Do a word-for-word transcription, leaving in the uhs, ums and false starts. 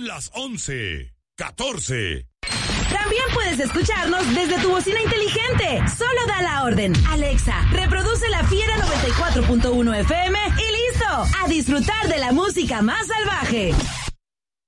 Son las once catorce. También puedes escucharnos desde tu bocina inteligente. Solo da la orden. Alexa, reproduce La Fiera noventa y cuatro punto uno F M y listo. A disfrutar de la música más salvaje.